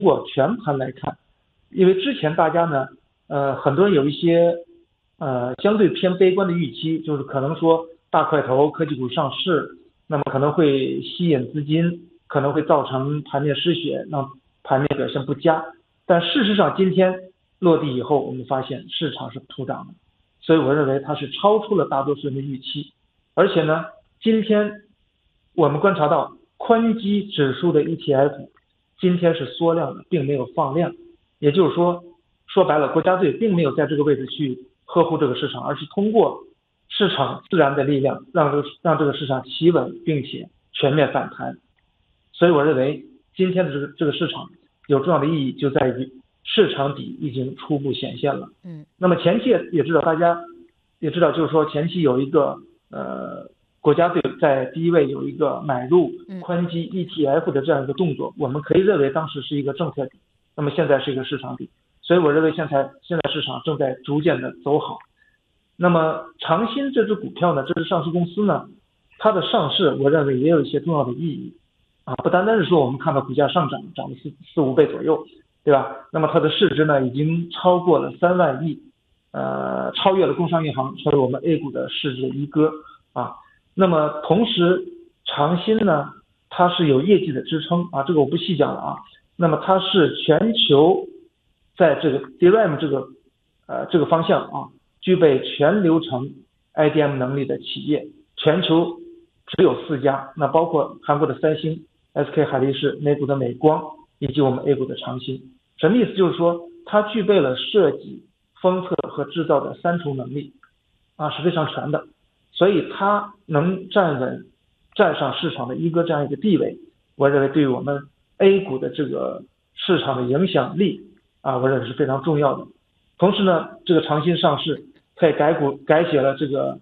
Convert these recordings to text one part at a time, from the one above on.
过全盘来看，因为之前大家呢，很多人有一些相对偏悲观的预期，就是可能说大块头科技股上市，那么可能会吸引资金，可能会造成盘面失血，让盘面表现不佳。但事实上，今天落地以后，我们发现市场是普涨的，所以我认为它是超出了大多数人的预期。而且呢，今天我们观察到宽基指数的 ETF 今天是缩量的，并没有放量，也就是说，说白了，国家队并没有在这个位置去呵护这个市场，而是通过市场自然的力量让这个市场企稳，并且全面反弹。所以我认为今天的这个市场有重要的意义，就在于市场底已经初步显现了。那么前期也知道，大家也知道，就是说前期有一个国家队在第一位有一个买入宽基 ETF 的这样一个动作，我们可以认为当时是一个政策底，那么现在是一个市场底，所以我认为现在市场正在逐渐的走好。那么长鑫这只股票呢，这支上市公司呢，它的上市我认为也有一些重要的意义啊，不单单是说我们看到股价上涨，涨了四五倍左右，对吧？那么它的市值呢已经超过了3万亿，超越了工商银行，成为我们 A 股的市值的一哥啊。那么同时，长鑫呢，它是有业绩的支撑啊，这个我不细讲了啊。那么它是全球在这个 DRAM 这个方向啊，具备全流程 IDM 能力的企业，全球只有4家，那包括韩国的三星、SK 海力士、美股的美光以及我们 A 股的长鑫。什么意思？就是说它具备了设计、封测和制造的3重能力啊，是非常全的。所以它能站上市场的一哥这样一个地位，我认为对于我们 A 股的这个市场的影响力啊，我认为是非常重要的。同时呢，这个长鑫上市，它也改写了这个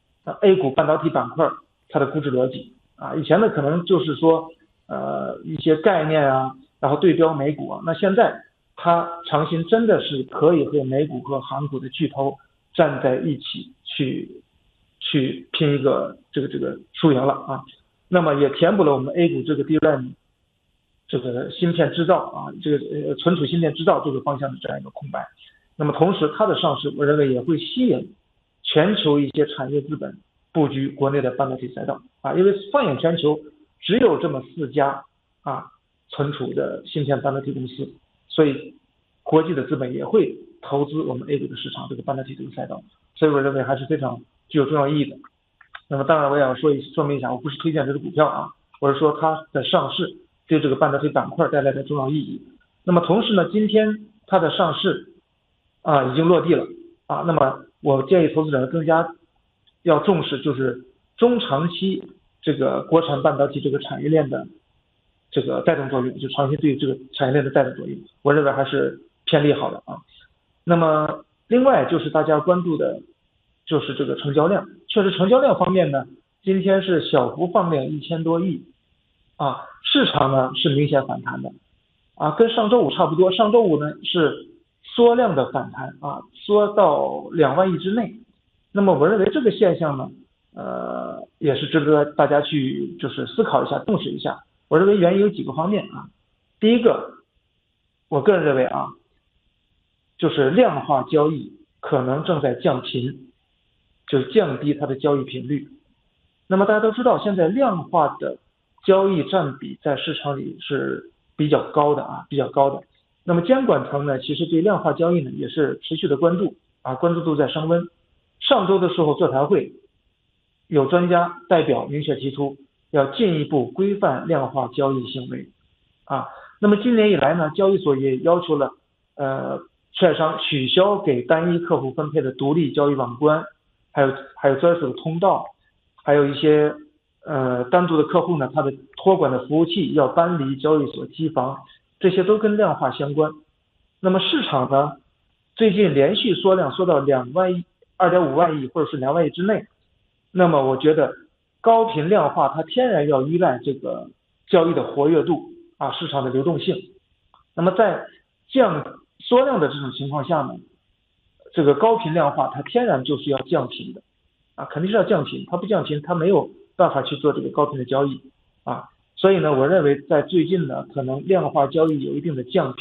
A 股半导体板块它的估值逻辑啊。以前呢可能就是说一些概念啊，然后对标美股啊，那现在它长鑫真的是可以和美股和韩股的巨头站在一起去拼一个这个输赢了啊。那么也填补了我们 A 股这个 DRAM 这个芯片制造啊，这个存储芯片制造这个方向的这样一个空白。那么同时它的上市，我认为也会吸引全球一些产业资本布局国内的半导体赛道啊，因为放眼全球只有这么4家啊存储的芯片半导体公司，所以国际的资本也会投资我们 A 股的市场这个半导体这个赛道，所以我认为还是非常具有重要意义的。那么当然我也要说明一下，我不是推荐这个股票啊，我是说它的上市对这个半导体板块带来的重要意义。那么同时呢，今天它的上市啊已经落地了啊，那么我建议投资者更加要重视就是中长期这个国产半导体这个产业链的这个带动作用，就长期对于这个产业链的带动作用，我认为还是偏利好的啊。那么另外就是大家关注的就是这个成交量，确实成交量方面呢，今天是小幅放量1000多亿啊，市场呢是明显反弹的啊，跟上周五差不多，上周五呢是缩量的反弹啊，缩到2万亿之内。那么我认为这个现象呢，也是值得大家去就是思考一下，重视一下。我认为原因有几个方面啊。第一个，我个人认为啊，就是量化交易可能正在降频，就是降低它的交易频率。那么大家都知道，现在量化的交易占比在市场里是比较高的啊，比较高的。那么监管层呢，其实对量化交易呢也是持续的关注啊，关注度在升温。上周的时候座谈会，有专家代表明确提出要进一步规范量化交易行为啊。那么今年以来呢，交易所也要求了券商取消给单一客户分配的独立交易网关，还有交易所的通道，还有一些单独的客户呢，他的托管的服务器要搬离交易所机房，这些都跟量化相关。那么市场呢，最近连续缩量缩到2万亿、2.5万亿或者是2万亿之内。那么我觉得高频量化它天然要依赖这个交易的活跃度啊，市场的流动性。那么在缩量的这种情况下呢，这个高频量化它天然就是要降频的啊，肯定是要降频，它不降频它没有办法去做这个高频的交易啊。 所以呢，我认为在最近呢，可能量化交易有一定的降